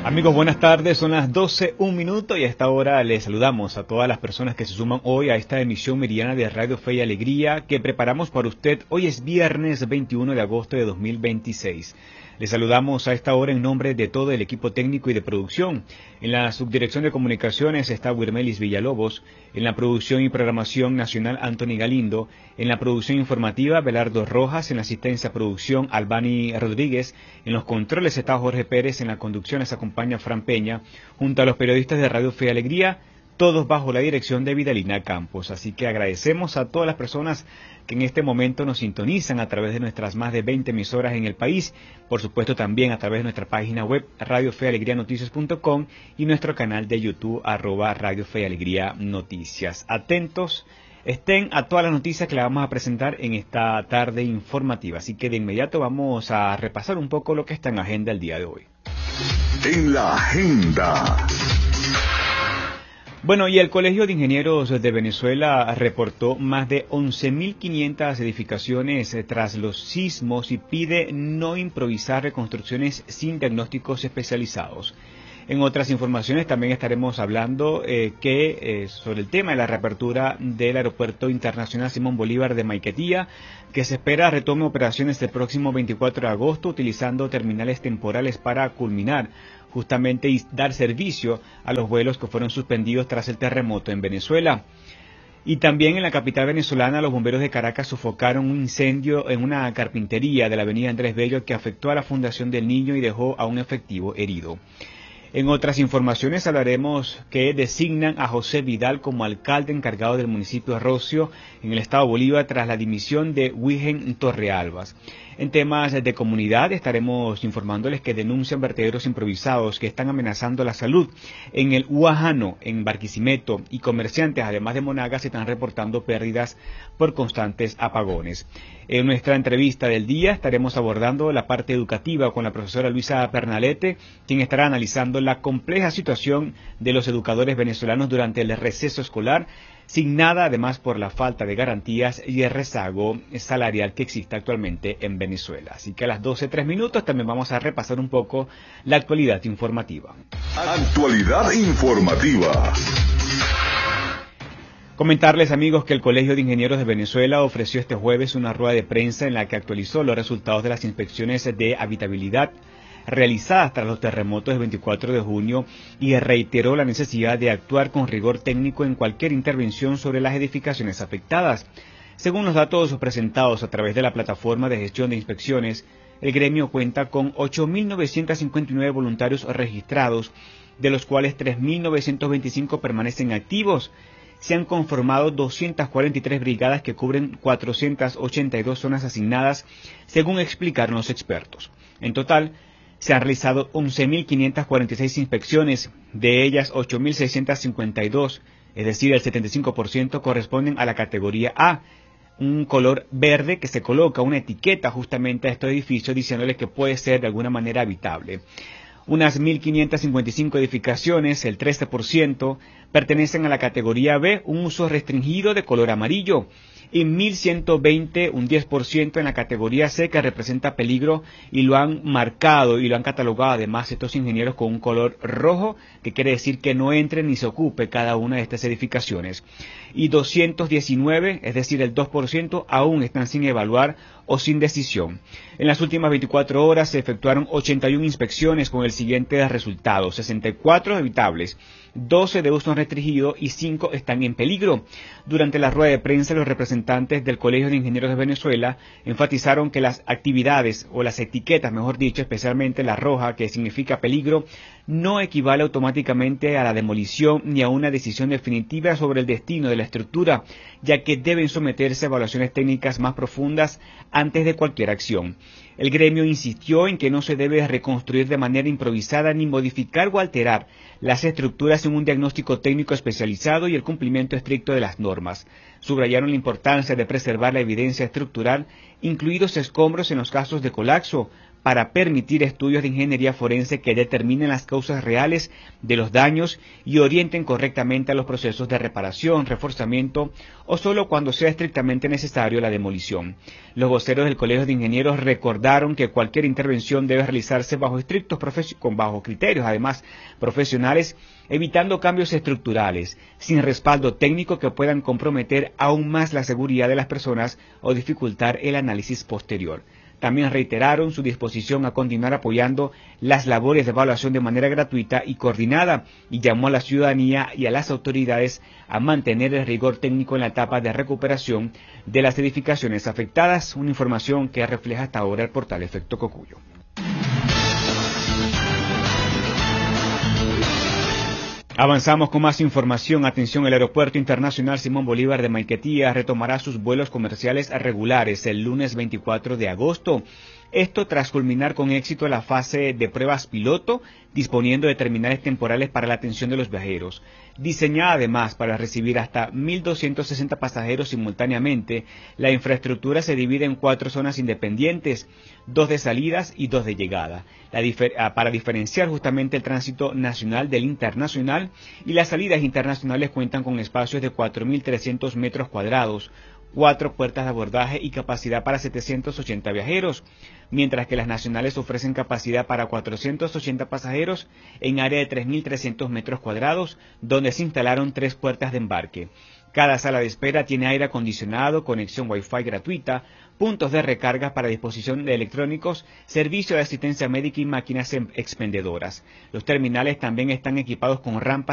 Amigos, buenas tardes, son las 12:01 y a esta hora les saludamos a todas las personas que se suman hoy a esta emisión meridiana de Radio Fe y Alegría que preparamos para usted. Hoy es viernes 21 de agosto de 2026. Les saludamos a esta hora en nombre de todo el equipo técnico y de producción. En la subdirección de comunicaciones está Wirmelis Villalobos, en la producción y programación nacional Anthony Galindo, en la producción informativa Belardo Rojas, en la asistencia a producción Albani Rodríguez, en los controles está Jorge Pérez, en la conducción les acompaña Fran Peña, junto a los periodistas de Radio Fe y Alegría, todos bajo la dirección de Vidalina Campos. Así que agradecemos a todas las personas que en este momento nos sintonizan a través de nuestras más de 20 emisoras en el país, por supuesto también a través de nuestra página web radiofealegrianoticias.com y nuestro canal de YouTube @Radio Fe y Alegría Noticias. Atentos estén a todas las noticias que le vamos a presentar en esta tarde informativa, así que de inmediato vamos a repasar un poco lo que está en agenda el día de hoy. En la agenda. Bueno, y el Colegio de Ingenieros de Venezuela reportó más de 11.500 edificaciones tras los sismos y pide no improvisar reconstrucciones sin diagnósticos especializados. En otras informaciones también estaremos hablando sobre el tema de la reapertura del Aeropuerto Internacional Simón Bolívar de Maiquetía, que se espera retome operaciones el próximo 24 de agosto utilizando terminales temporales para culminar justamente y dar servicio a los vuelos que fueron suspendidos tras el terremoto en Venezuela. Y también en la capital venezolana, los bomberos de Caracas sofocaron un incendio en una carpintería de la avenida Andrés Bello que afectó a la Fundación del Niño y dejó a un efectivo herido. En otras informaciones hablaremos que designan a José Vidal como alcalde encargado del municipio de Rocio en el estado Bolívar tras la dimisión de Wigen Torrealbas. En temas de comunidad estaremos informándoles que denuncian vertederos improvisados que están amenazando la salud en el Huajano, en Barquisimeto, y comerciantes, además de Monagas, están reportando pérdidas por constantes apagones. En nuestra entrevista del día estaremos abordando la parte educativa con la profesora Luisa Pernalete, quien estará analizando la compleja situación de los educadores venezolanos durante el receso escolar, signada además por la falta de garantías y el rezago salarial que existe actualmente en Venezuela. Así que a las 12:03 también vamos a repasar un poco la actualidad informativa. Actualidad informativa. Comentarles, amigos, que el Colegio de Ingenieros de Venezuela ofreció este jueves una rueda de prensa en la que actualizó los resultados de las inspecciones de habitabilidad realizadas tras los terremotos del 24 de junio y reiteró la necesidad de actuar con rigor técnico en cualquier intervención sobre las edificaciones afectadas. Según los datos presentados a través de la plataforma de gestión de inspecciones, el gremio cuenta con 8.959 voluntarios registrados, de los cuales 3.925 permanecen activos. Se han conformado 243 brigadas que cubren 482 zonas asignadas, según explicaron los expertos. En total, se han realizado 11.546 inspecciones, de ellas 8.652, es decir, el 75% corresponden a la categoría A, un color verde que se coloca una etiqueta justamente a este edificio diciéndole que puede ser de alguna manera habitable. Unas 1.555 edificaciones, el 13%, pertenecen a la categoría B, un uso restringido de color amarillo, y 1.120, un 10% en la categoría C, que representa peligro, y lo han marcado y lo han catalogado además estos ingenieros con un color rojo, que quiere decir que no entre ni se ocupe cada una de estas edificaciones. Y 219, es decir, el 2%, aún están sin evaluar o sin decisión. En las últimas 24 horas se efectuaron 81 inspecciones con el siguiente resultado: 64 habitables, 12 de uso restringido y 5 están en peligro. Durante la rueda de prensa, los representantes del Colegio de Ingenieros de Venezuela enfatizaron que las actividades, o las etiquetas, mejor dicho, especialmente la roja, que significa peligro, no equivale automáticamente a la demolición ni a una decisión definitiva sobre el destino de la estructura, ya que deben someterse a evaluaciones técnicas más profundas antes de cualquier acción. El gremio insistió en que no se debe reconstruir de manera improvisada ni modificar o alterar las estructuras sin un diagnóstico técnico especializado y el cumplimiento estricto de las normas. Subrayaron la importancia de preservar la evidencia estructural, incluidos escombros en los casos de colapso, para permitir estudios de ingeniería forense que determinen las causas reales de los daños y orienten correctamente a los procesos de reparación, reforzamiento o solo cuando sea estrictamente necesario la demolición. Los voceros del Colegio de Ingenieros recordaron que cualquier intervención debe realizarse bajo bajo criterios, además profesionales, evitando cambios estructurales, sin respaldo técnico que puedan comprometer aún más la seguridad de las personas o dificultar el análisis posterior. También reiteraron su disposición a continuar apoyando las labores de evaluación de manera gratuita y coordinada y llamó a la ciudadanía y a las autoridades a mantener el rigor técnico en la etapa de recuperación de las edificaciones afectadas, una información que refleja hasta ahora el portal Efecto Cocuyo. Avanzamos con más información. Atención, el Aeropuerto Internacional Simón Bolívar de Maiquetía retomará sus vuelos comerciales regulares el lunes 24 de agosto. Esto tras culminar con éxito la fase de pruebas piloto, disponiendo de terminales temporales para la atención de los viajeros. Diseñada además para recibir hasta 1.260 pasajeros simultáneamente, la infraestructura se divide en 4 zonas independientes, 2 de salidas y 2 de llegada, para diferenciar justamente el tránsito nacional del internacional, y las salidas internacionales cuentan con espacios de 4.300 metros cuadrados, 4 puertas de abordaje y capacidad para 780 viajeros, mientras que las nacionales ofrecen capacidad para 480 pasajeros en área de 3.300 metros cuadrados, donde se instalaron 3 puertas de embarque. Cada sala de espera tiene aire acondicionado, conexión Wi-Fi gratuita, puntos de recarga para disposición de electrónicos, servicio de asistencia médica y máquinas expendedoras. Los terminales también están equipados con rampas